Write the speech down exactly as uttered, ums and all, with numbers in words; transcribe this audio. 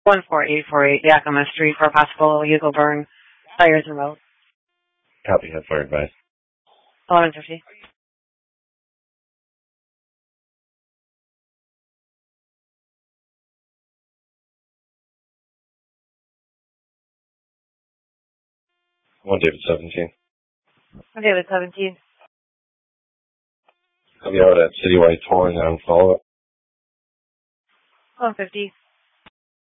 one four eight four eight Yakima Street for a possible vehicle burn, tires and road. Copy, have fire advice. eleven fifty. one David seventeen. one David seventeen. I'll be out at Citywide Towing on follow-up. one fifty.